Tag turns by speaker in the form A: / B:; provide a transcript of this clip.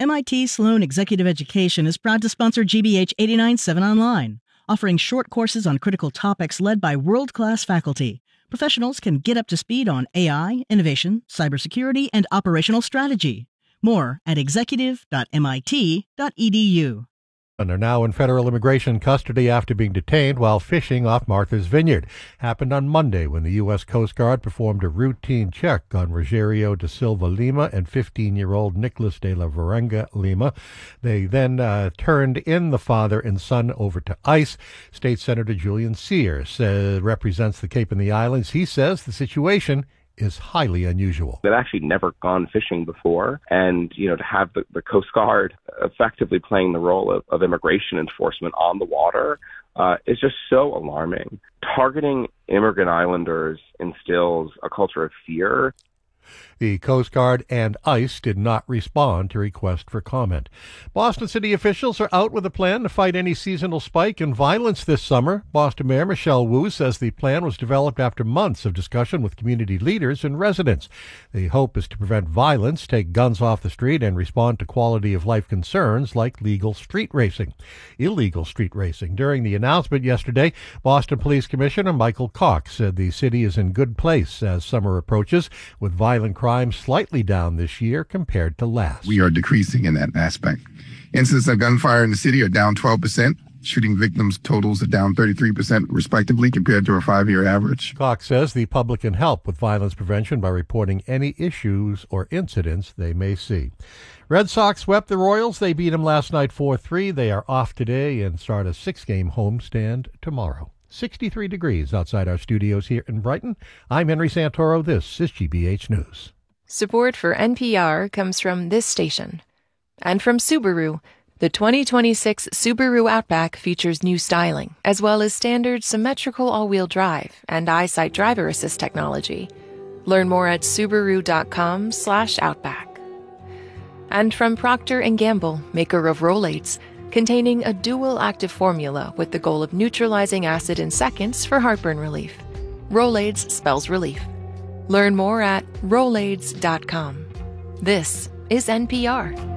A: MIT Sloan Executive Education is proud to sponsor GBH 89.7 Online, offering short courses on critical topics led by world-class faculty. Professionals can get up to speed on AI, innovation, cybersecurity, and operational strategy. More at executive.mit.edu.
B: And are now in federal immigration custody after being detained while fishing off Martha's Vineyard. Happened on Monday when the U.S. Coast Guard performed a routine check on Rogerio da Silva Lima and 15-year-old Nicholas de la Varenga Lima. They then turned in the father and son over to ICE. State Senator Julian Sears represents the Cape and the Islands. He says the situation is highly unusual.
C: They've actually never gone fishing before, and to have the Coast Guard effectively playing the role of immigration enforcement on the water is just so alarming. Targeting immigrant islanders instills a culture of fear.
B: The Coast Guard and ICE did not respond to request for comment. Boston city officials are out with a plan to fight any seasonal spike in violence this summer. Boston Mayor Michelle Wu says the plan was developed after months of discussion with community leaders and residents. The hope is to prevent violence, take guns off the street, and respond to quality of life concerns like illegal street racing. During the announcement yesterday, Boston Police Commissioner Michael Cox said the city is in good place as summer approaches, with violent crime slightly down this year compared to last.
D: We are decreasing in that aspect. Incidents of gunfire in the city are down 12%. Shooting victims totals are down 33% respectively compared to a 5-year average.
B: Cox says the public can help with violence prevention by reporting any issues or incidents they may see. Red Sox swept the Royals. They beat them last night 4-3. They are off today and start a 6-game homestand tomorrow. 63 degrees outside our studios here in Brighton. I'm Henry Santoro. This is GBH News.
E: Support for NPR comes from this station. And from Subaru. The 2026 Subaru Outback features new styling, as well as standard symmetrical all-wheel drive and EyeSight driver assist technology. Learn more at Subaru.com/Outback. And from Procter & Gamble, maker of Rolaids, containing a dual active formula with the goal of neutralizing acid in seconds for heartburn relief. Rolaids spells relief. Learn more at Rolaids.com. This is NPR.